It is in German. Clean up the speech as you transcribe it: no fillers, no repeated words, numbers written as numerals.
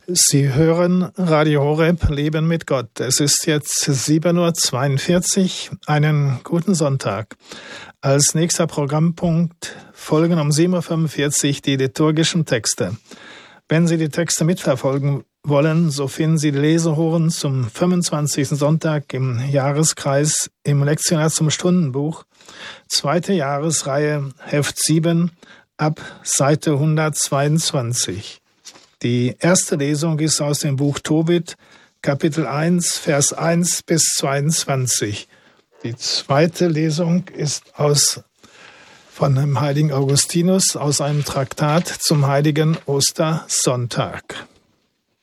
Sie hören Radio Horeb, Leben mit Gott. Es ist jetzt 7:42 Uhr. Einen guten Sonntag. Als nächster Programmpunkt folgen um 7:45 Uhr die liturgischen Texte. Wenn Sie die Texte mitverfolgen wollen, so finden Sie die Lesehoren zum 25. Sonntag im Jahreskreis im Lektionar zum Stundenbuch, 2. Jahresreihe, Heft 7, ab Seite 122. Die erste Lesung ist aus dem Buch Tobit, Kapitel 1, Vers 1 bis 22. Die zweite Lesung ist von dem heiligen Augustinus aus einem Traktat zum heiligen Ostersonntag.